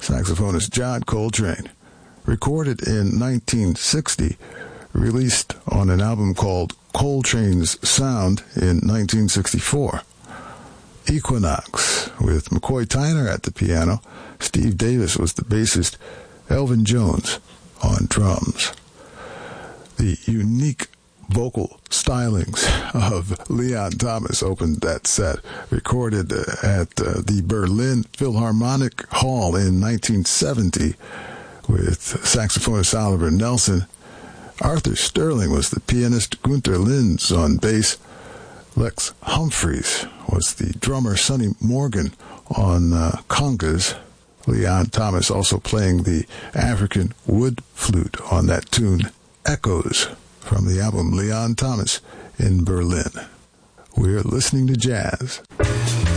saxophonist John Coltrane. Recorded in 1960, released on an album called Coltrane's Sound in 1964. Equinox, with McCoy Tyner at the piano. Steve Davis was the bassist. Elvin Jones on drums. The unique vocal stylings of Leon Thomas opened that set, recorded at the Berlin Philharmonic Hall in 1970 with saxophonist Oliver Nelson. Arthur Sterling was the pianist, Gunther Linz on bass. Lex Humphreys was the drummer, Sonny Morgan on congas. Leon Thomas also playing the African wood flute on that tune, Echoes, from the album Leon Thomas in Berlin. We're listening to jazz.